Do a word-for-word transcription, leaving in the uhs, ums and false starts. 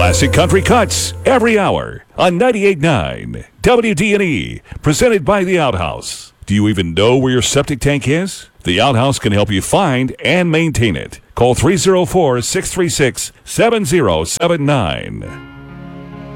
Classic Country Cuts every hour on ninety-eight point nine W D N E, presented by The Outhouse. Do you even know where your septic tank is? The Outhouse can help you find and maintain it. Call three oh four, six three six, seven oh seven nine.